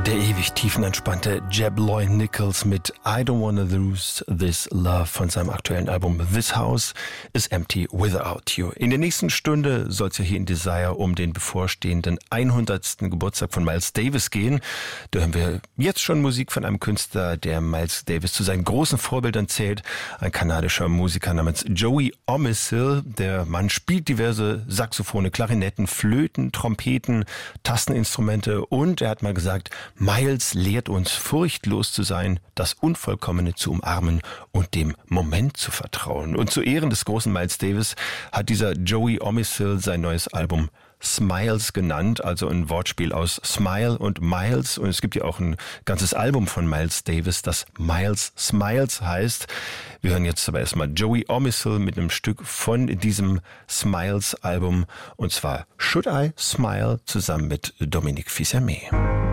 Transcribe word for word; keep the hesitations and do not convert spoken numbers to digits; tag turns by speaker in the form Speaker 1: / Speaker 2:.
Speaker 1: Der ewig tiefenentspannte Jeb Lloyd Nichols mit I Don't Wanna Lose This Love von seinem aktuellen Album This House is Empty Without You. In der nächsten Stunde soll es ja hier in Desire um den bevorstehenden hundertsten Geburtstag von Miles Davis gehen. Da hören wir jetzt schon Musik von einem Künstler, der Miles Davis zu seinen großen Vorbildern zählt. Ein kanadischer Musiker namens Joey Omissil. Der Mann spielt diverse Saxophone, Klarinetten, Flöten, Trompeten, Tasteninstrumente und er hat mal gesagt, Miles lehrt uns, furchtlos zu sein, das Unvollkommene zu umarmen und dem Moment zu vertrauen. Und zu Ehren des großen Miles Davis hat dieser Joey Omissil sein neues Album Smiles genannt, also ein Wortspiel aus Smile und Miles. Und es gibt ja auch ein ganzes Album von Miles Davis, das Miles Smiles heißt. Wir hören jetzt aber erstmal Joey Omissil mit einem Stück von diesem Smiles Album, und zwar Should I Smile zusammen mit Dominique Fils-Aimé.